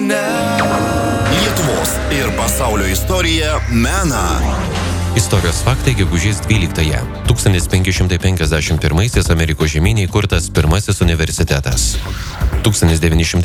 mane. Lietuvos ir pasaulio istorija mena. Istorijos faktai gegužės 12-ąją. 1551 Amerikos žemynėje įkurtas pirmasis universitetas. 1900